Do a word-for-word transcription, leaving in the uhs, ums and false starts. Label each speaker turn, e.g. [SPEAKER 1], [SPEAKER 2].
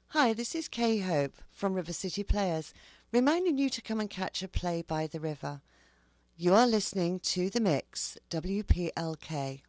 [SPEAKER 1] Hi, this is Kay Hope from River City Players, reminding you to come and catch a play by the river. You are listening to The Mix, W P L K.